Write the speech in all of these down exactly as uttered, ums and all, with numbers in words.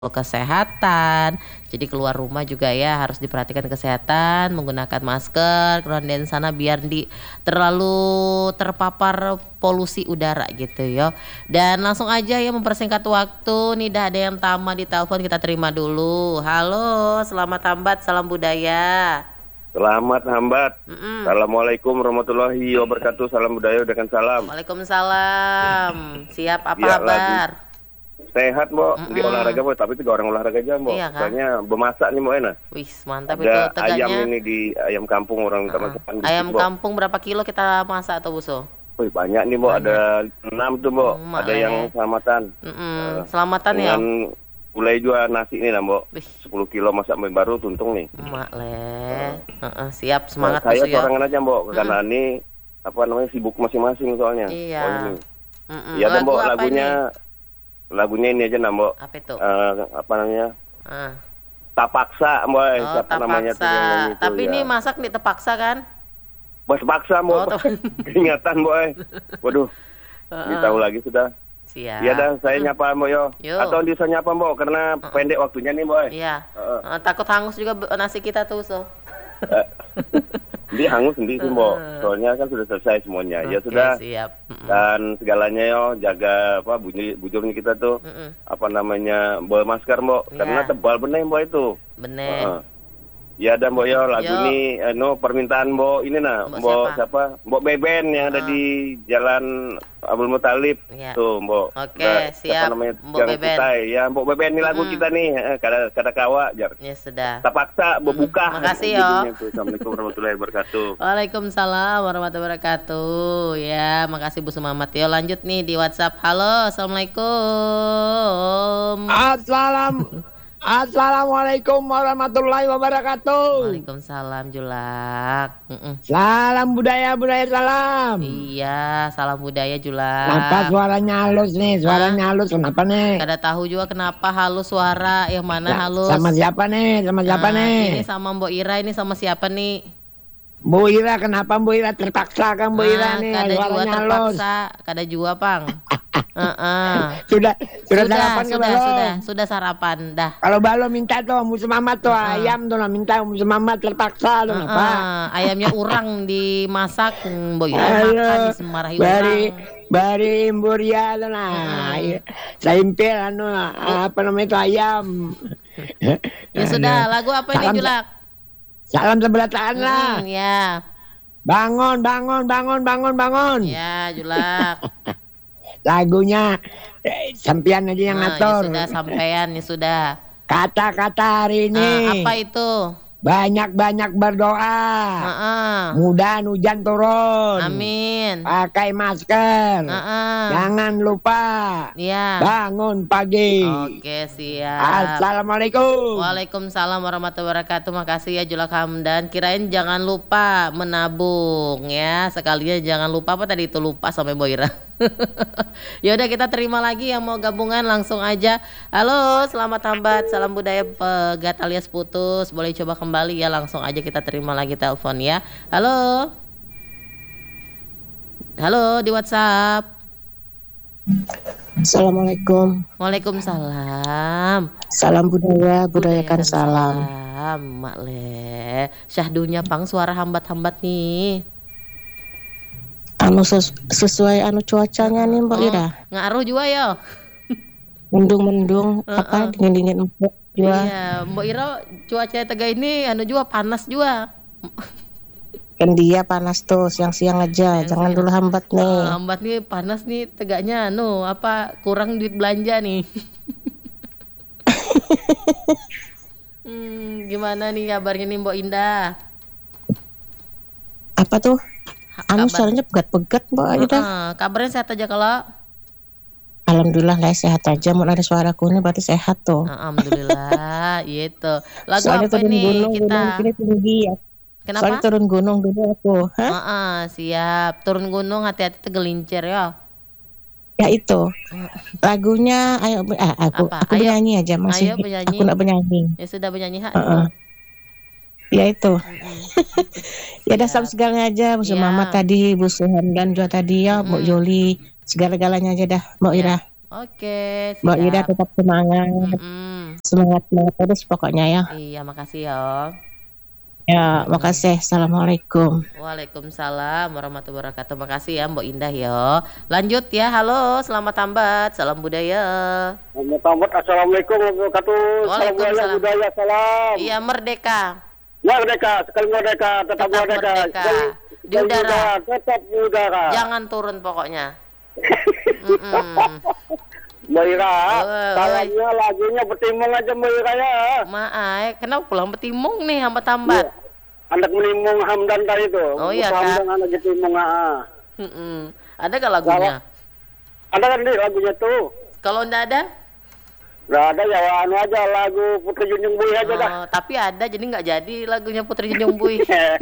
kesehatan. Jadi keluar rumah juga ya harus diperhatikan kesehatan, menggunakan masker, kemudian sana biar di terlalu terpapar polusi udara gitu ya. Dan langsung aja ya mempersingkat waktu, nih dah ada yang tama di telepon kita terima dulu. Halo, selamat hambat, salam budaya. Selamat hambat. Mm-mm. Assalamualaikum warahmatullahi wabarakatuh. Salam budaya dengan salam. Waalaikumsalam. Siap, apa Ya, kabar? Sehat, Mbok. Di Mm-mm. olahraga, Mbok. Tapi tiga orang olahraga aja, Mbok. Iya, kan? Soalnya bermasak nih, Mbok, enak. Wih, mantap itu Ada tegaknya. ayam ini di ayam kampung orang minta Heeh. masakan. Ayam Mbok. kampung berapa kilo kita masak atau buso? Wih, banyak nih, Mbok. Banyak. Ada enam tuh, Mbok. Hmm, Ada Mak yang Le. selamatan. Mm-mm. Eh, Selamatan ya. Dengan mulai jual nasi nih, lah, Mbok. Wih, sepuluh kilo masak mie baru tuntung nih. Mak Le. Heeh, siap, Nah, semangat saya busu ya. sorangan aja, Mbok. Karena ini apa namanya sibuk masing-masing soalnya. Iya. Oh, ini. Mm-mm. Ya, dan Lagu Mbok, apa lagunya lagunya ini aja, nah, Mbok. ini? Apa itu? Eh, apa namanya? Ah. Tak paksa, Boy. Oh, Siapa namanya tuh terpaksa. yang nyanyi itu, Tapi ya. ini masak nih terpaksa kan? Bos paksa, Boy. Oh, ter- Ingatan, Boy. Waduh, Heeh. ditahu lagi sudah. Siap. Iya dah, saya nyapa, Boy, yo. Yuk. Atau bisa nyapa, Boy, karena pendek waktunya nih, Boy. Iya. Heeh. Eh, takut hangus juga be- nasi kita tuh, so. Dia hangus sendiri sih, Boy. Soalnya kan sudah selesai semuanya. Ya Oke, sudah. siap. Mm-mm. Dan segalanya yo, jaga apa bunyi bujurnya kita tuh. Mm-mm. Apa namanya? Bawa masker, Boy. Iya. Karena tebal bener, Boy, itu. Bener. Heeh. Ya dan Mbok yo lagu Yo. ini eh, no permintaan Mbok ini nah Mbok Mbok siapa? siapa? Mbok Beben yang ada Ah. di Jalan Abdul Muthalib. Iya. Tuh Mbok. Oke, Nah, siap, Siapa namanya? Mbok Gang Beben. Kutai. Ya Mbok Beben ini lagu Mm-mm. kita nih eh, kada kada kawa jar. Ya sudah. Tak paksa berbuka. Mm-mm. Makasih, yo. Judulnya tuh. Assalamualaikum warahmatullahi wabarakatuh. Waalaikumsalam warahmatullahi wabarakatuh. Ya, makasih Bu Sumamat. Yo lanjut nih di WhatsApp. Halo, assalamualaikum. Assalam, Assalamualaikum warahmatullahi wabarakatuh. Waalaikumsalam Julak. Mm-mm. Salam budaya budaya salam. Iya, salam budaya Kenapa Julak. suaranya halus nih? Suaranya halus kenapa nih? Kada tahu juga kenapa halus suara, yang mana Sa- halus. Sama siapa nih? Sama siapa Nah, nih? Ini sama Mbok Ira, ini sama siapa nih? Bu Ira, kenapa Bu Ira terpaksa kan Bu Ira Ah, nih? kada juga Suaranya halus. terpaksa, kada juga Pang. Heeh. Sudah, sudah, Sudah, sarapan ke sudah, belum? sudah, sudah sarapan dah. Kalau balon minta tuh, musuh mamat tuh Heeh. ayam tuh lah minta musuh mamat terpaksa tuh kenapa? Heeh, ayamnya urang dimasak, Mbok Ira Ayo, makan disemarahi bari urang. bari imburia tuh nah. Saya impil anu apa namanya itu ayam. Ya sudah, lagu apa ini Salam- Julak? Salam sebelataan lah. Hmm, ya, Bangun, bangun, bangun, bangun, bangun. ya Julak. Lagunya eh, sampian aja yang Nah, ya ngatur. sudah sampean, ya sudah. Kata-kata hari ini Ah, apa itu? banyak-banyak berdoa. Heeh. Mudah hujan turun. Amin. Pakai masker. Heeh. Jangan lupa Ya. bangun pagi. Oke, siap. Assalamualaikum. Waalaikumsalam warahmatullahi wabarakatuh. Makasih ya Julak Hamdan. Kirain jangan lupa menabung ya. Sekalinya jangan lupa apa tadi itu lupa sampai Boira. Ya udah kita terima lagi yang mau gabungan langsung aja. Halo, selamat hambat. Salam budaya pegat alias putus. Boleh coba kembali ya, langsung aja kita terima lagi telepon ya. Halo. Halo di WhatsApp. Assalamualaikum. Waalaikumsalam. Salam budaya, budayakan Budayakan salam. salam, Mak Le. Syahdunya Pang suara hambat-hambat nih. Anu ses- sesuai anu cuacanya nih Mbak Oh, Ira. ngaruh juga ya. Mendung-mendung apa dingin-dingin empuk juga. Iya, Mbak Ira cuaca Tega ini anu juga panas juga. Kan dia panas tuh siang-siang aja. Jangan dulu hambat nih. Eh, hambat nih panas nih Teganya anu apa kurang duit belanja nih. Hmm, gimana nih kabarnya nih Mbak Indah? Apa tuh? Ha- Anu kabar- suaranya pegat-pegat Mbak Ira. Heeh, kabarnya sehat aja kalau. Alhamdulillah lah sehat aja. Mau ada suaraku ini berarti sehat tuh. Alhamdulillah, gitu. Lagu Soalnya apa turun nih gunung, kita? gunung sini tinggi ya. Kenapa? Soalnya turun gunung dulu aku. Hah? Heeh, siap. Turun gunung hati-hati tegelincir ya. Ya itu. Lagunya ayo ah, aku Apa? aku Ayo. bernyanyi aja masih. Ayo bernyanyi. Aku enggak bernyanyi. Ya sudah bernyanyi hak. Heeh. Ya itu. Mm-mm. Ya dah Siap. sama segalanya aja, Bu Iya. Mama tadi, Bu Suhamdan juga tadi ya, Mbak Mm-mm. Joli, segala-galanya aja dah, Mbak Iya. Ira. Oke, Mbak Ira siap. tetap semangat. Mm-mm. semangat semangat terus pokoknya ya. Iya, makasih ya. Ya, makasih. Assalamualaikum. Waalaikumsalam warahmatullahi wabarakatuh. Makasih ya Mbok Indah ya. Lanjut ya. Halo, selamat tambat. Salam budaya. Selamat tamat. Assalamualaikum warahmatullahi wabarakatuh. Salam budaya, Waalaikumsalam. budaya, salam. Iya, merdeka. Merdeka, sekali merdeka, tetap, Tetap merdeka. merdeka. Sekali- Di sekali udara. tetap di udara. Jangan turun pokoknya. Mm-mm. Mbak Ira, Oi, salamnya lagunya bertimbang aja Mbak Ira ya. Maai, kenapa pulang betimung nih hamba tambat? Anak menimung Hamdan tadi itu. Oh, iya, Bukan Kak. Hamdan anak ditimung. ah. Mm-mm. Ada gak lagunya? Ada kan nih lagunya tuh. Kalau ndak ada? Nggak ada ya, anu aja lagu Putri Junjung Bui aja dah. Oh, tapi ada, jadi nggak jadi lagunya Putri Junjung Bui.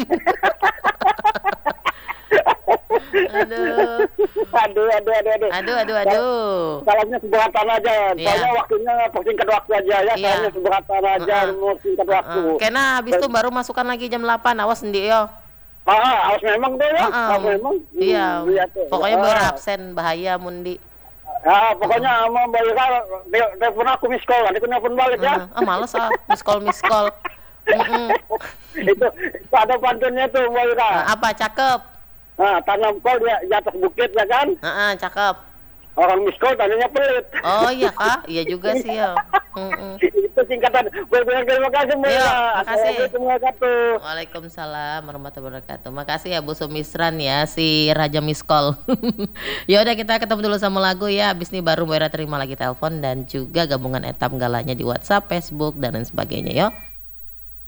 Aduh, aduh, aduh, aduh, aduh. aduh, aduh, aduh. Salamnya seberatan aja. Iya. Soalnya waktunya persingkat waktu aja ya. Iya. Salamnya seberatan aja, Uh-uh. mau singkat waktu. Uh, Kena habis itu baru masukkan lagi jam delapan. Awas sendiri yo. Ah, ah, harus memang tuh ya. Uh-uh. Harus memang. Hmm, Iya. iya tuh. Pokoknya Ah. baru absen bahaya mundi. Ah, pokoknya sama Mbak Ira, te- telepon aku miss call, nanti aku nelfon balik ya. Uh, ah males ah, miss call miss call. Mm-mm. itu, itu ada pantunnya tuh Mbak Ira. Uh, apa cakep? Nah, tanam kol di, di atas bukit ya kan. Uh, uh, cakep. Orang miss call tanyanya pelit. Oh iya kak, iya juga sih ya. Mm-mm. Itu singkatan. Banyak terima kasih Mbak Iya, Ira. makasih. Assalamualaikum warahmatullahi wabarakatuh. Waalaikumsalam warahmatullahi wabarakatuh. Makasih ya Bu Sumisran ya si Raja Miskol. Ya udah kita ketemu dulu sama lagu ya. Habis ini baru Mbak Ira terima lagi telepon dan juga gabungan etam galanya di WhatsApp, Facebook dan lain sebagainya ya.